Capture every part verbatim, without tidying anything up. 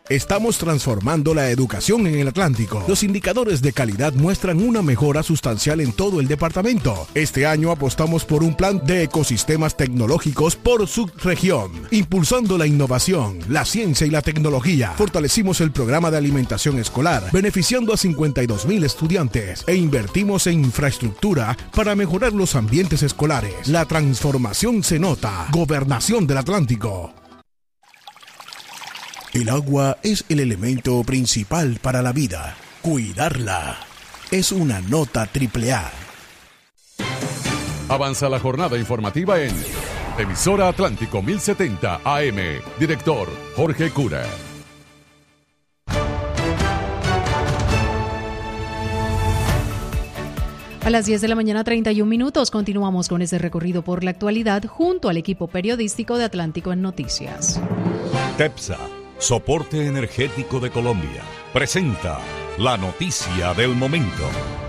Estamos transformando la educación en el Atlántico. Los indicadores de calidad muestran una mejora sustancial en todo el departamento. Este año apostamos por un plan de ecosistemas tecnológicos por subregión, impulsando la innovación, la ciencia y la tecnología. Fortalecimos el programa de alimentación escolar, beneficiando a cincuenta y dos mil estudiantes, e invertimos en infraestructura para mejorar los ambientes escolares. La transformación se nota. Gobernación del Atlántico. El agua es el elemento principal para la vida. Cuidarla es una nota triple A. Avanza la jornada informativa en Emisora Atlántico mil setenta A M. Director Jorge Cura. A las diez de la mañana, treinta y un minutos, continuamos con ese recorrido por la actualidad junto al equipo periodístico de Atlántico en Noticias. TEPSA, Soporte Energético de Colombia, presenta la noticia del momento.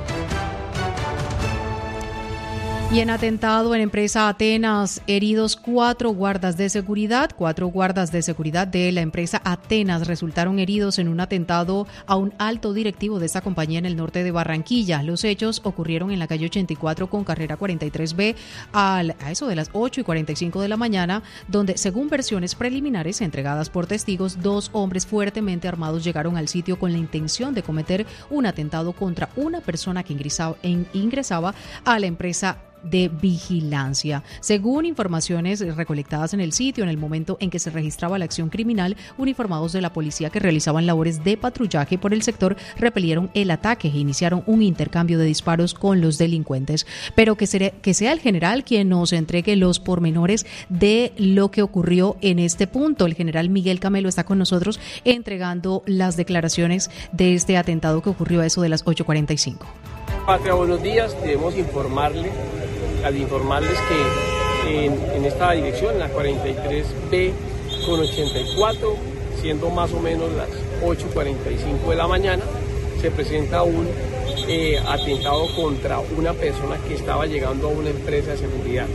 Y en atentado en empresa Atenas, heridos cuatro guardas de seguridad. Cuatro guardas de seguridad de la empresa Atenas resultaron heridos en un atentado a un alto directivo de esta compañía en el norte de Barranquilla. Los hechos ocurrieron en la calle ochenta y cuatro con carrera cuarenta y tres B al, a eso de las ocho y cuarenta y cinco de la mañana, donde, según versiones preliminares entregadas por testigos, dos hombres fuertemente armados llegaron al sitio con la intención de cometer un atentado contra una persona que ingresaba, en, ingresaba a la empresa de vigilancia. Según informaciones recolectadas en el sitio, en el momento en que se registraba la acción criminal, uniformados de la policía que realizaban labores de patrullaje por el sector repelieron el ataque e iniciaron un intercambio de disparos con los delincuentes. Pero que, seré, que sea el general quien nos entregue los pormenores de lo que ocurrió en este punto. El general Miguel Camelo está con nosotros entregando las declaraciones de este atentado que ocurrió a eso de las ocho cuarenta y cinco. Patria, buenos días. Debemos informarle, al informarles que en, en esta dirección, la cuarenta y tres B con ochenta y cuatro, siendo más o menos las ocho cuarenta y cinco de la mañana, se presenta un eh, atentado contra una persona que estaba llegando a una empresa de seguridad.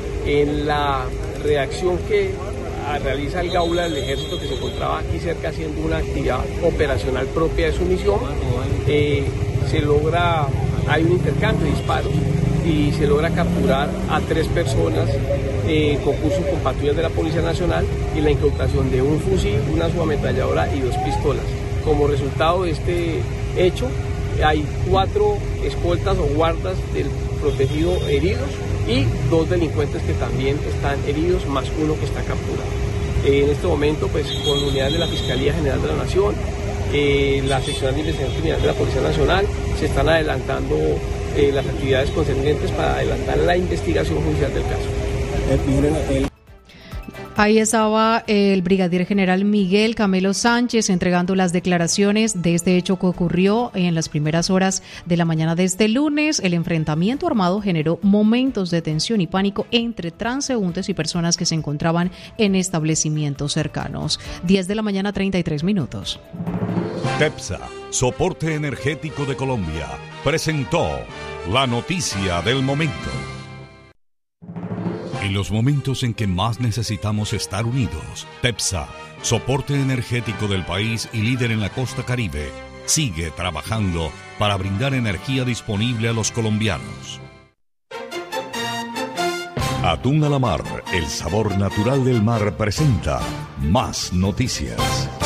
En la reacción que realiza el Gaula del Ejército, que se encontraba aquí cerca haciendo una actividad operacional propia de su misión, eh, se logra, hay un intercambio de disparos y se logra capturar a tres personas en eh, concurso con patrullas de la Policía Nacional y la incautación de un fusil, una subametralladora y dos pistolas. Como resultado de este hecho, hay cuatro escoltas o guardas del protegido heridos y dos delincuentes que también están heridos, más uno que está capturado. Eh, en este momento, pues, con unidades de la Fiscalía General de la Nación, eh, la Seccional de Investigación Criminal de la Policía Nacional, se están adelantando eh, las actividades concernientes para adelantar la investigación judicial del caso. Ahí estaba el brigadier general Miguel Camelo Sánchez entregando las declaraciones de este hecho que ocurrió en las primeras horas de la mañana de este lunes. El enfrentamiento armado generó momentos de tensión y pánico entre transeúntes y personas que se encontraban en establecimientos cercanos. diez de la mañana, treinta y tres minutos. TEPSA, Soporte Energético de Colombia, presentó la noticia del momento. En los momentos en que más necesitamos estar unidos, TEPSA, Soporte Energético del país y líder en la costa Caribe, sigue trabajando para brindar energía disponible a los colombianos. Atún a la Mar, el sabor natural del mar, presenta más noticias.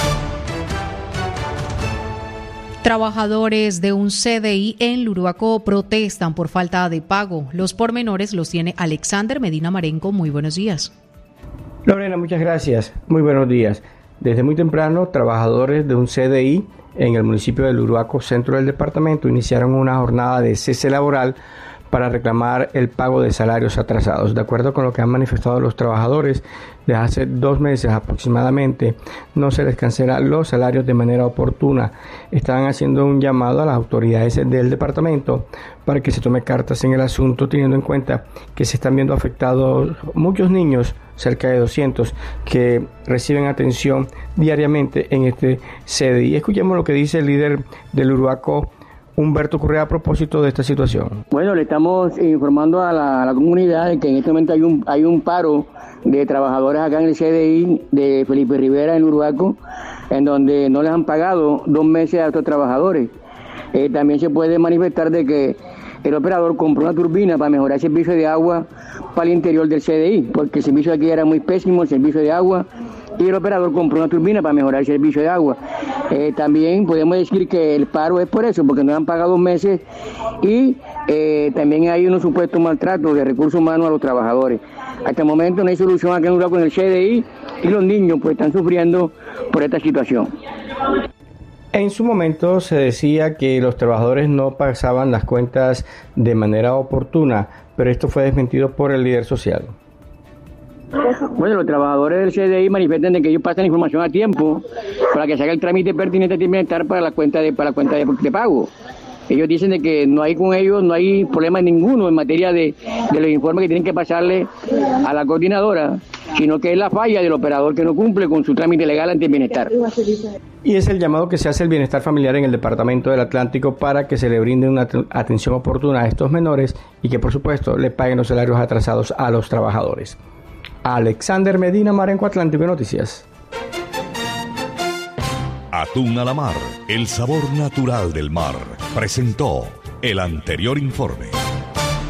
Trabajadores de un C D I en Luruaco protestan por falta de pago. Los pormenores los tiene Alexander Medina Marenco. Muy buenos días. Lorena, muchas gracias. Muy buenos días. Desde muy temprano, trabajadores de un C D I en el municipio de Luruaco, centro del departamento, iniciaron una jornada de cese laboral para reclamar el pago de salarios atrasados. De acuerdo con lo que han manifestado los trabajadores, desde hace dos meses aproximadamente no se les cancelan los salarios de manera oportuna. Están haciendo un llamado a las autoridades del departamento para que se tome cartas en el asunto, teniendo en cuenta que se están viendo afectados muchos niños, cerca de doscientos, que reciben atención diariamente en este C D I. Escuchemos lo que dice el líder del Uruaco, Humberto Correa, a propósito de esta situación. Bueno, le estamos informando a la, a la comunidad de que en este momento hay un hay un paro de trabajadores acá en el C D I de Felipe Rivera en Uruaco, en donde no les han pagado dos meses a estos trabajadores. Eh, también se puede manifestar de que el operador compró una turbina para mejorar el servicio de agua para el interior del C D I, porque el servicio aquí era muy pésimo, el servicio de agua, y el operador compró una turbina para mejorar el servicio de agua. Eh, también podemos decir que el paro es por eso, porque no han pagado dos meses, y eh, también hay unos supuestos maltratos de recursos humanos a los trabajadores. Hasta el momento no hay solución acá en Uruguay con el C D I, y los niños pues están sufriendo por esta situación. En su momento se decía que los trabajadores no pasaban las cuentas de manera oportuna, pero esto fue desmentido por el líder social. Bueno, los trabajadores del C D I manifiestan de que ellos pasan la información a tiempo para que se haga el trámite pertinente de bienestar para la cuenta de para la cuenta de, de pago. Ellos dicen de que no hay con ellos, no hay problema ninguno en materia de, de los informes que tienen que pasarle a la coordinadora, sino que es la falla del operador que no cumple con su trámite legal ante el bienestar. Y es el llamado que se hace al bienestar familiar en el Departamento del Atlántico para que se le brinde una atención oportuna a estos menores y que por supuesto le paguen los salarios atrasados a los trabajadores. Alexander Medina, Marenco Atlántico Noticias. Atún a la mar, el sabor natural del mar, presentó el anterior informe.